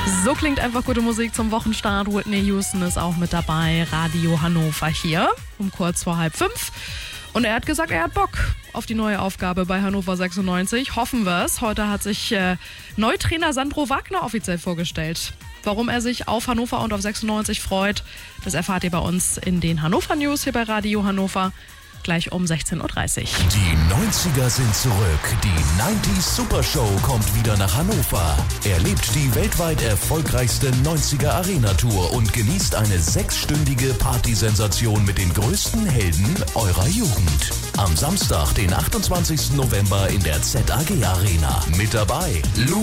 So klingt einfach gute Musik zum Wochenstart. Whitney Houston ist auch mit dabei. Radio Hannover hier um kurz vor 4:30. Und er hat gesagt, er hat Bock auf die neue Aufgabe bei Hannover 96. Hoffen wir es. Heute hat sich Neutrainer Sandro Wagner offiziell vorgestellt. Warum er sich auf Hannover und auf 96 freut, das erfahrt ihr bei uns in den Hannover News hier bei Radio Hannover. Gleich um 16:30 Uhr. Die 90er sind zurück. Die 90s Super Show kommt wieder nach Hannover. Erlebt die weltweit erfolgreichste 90er Arena Tour und genießt eine 6-stündige Partysensation mit den größten Helden eurer Jugend. Am Samstag, den 28. November in der ZAG Arena. Mit dabei